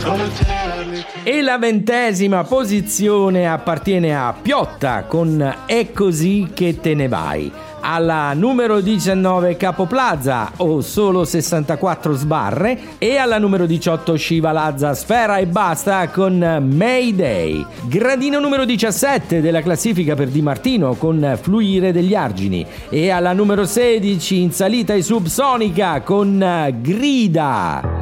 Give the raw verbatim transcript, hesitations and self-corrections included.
E la ventesima posizione appartiene a Piotta con È così che te ne vai. Alla numero diciannove Capo Plaza o Solo sessantaquattro sbarre, e alla numero diciotto Scivalazza Sfera e Basta con Mayday. Gradino numero diciassette della classifica per Di Martino con Fluire degli Argini, e alla numero sedici in salita e subsonica con Grida.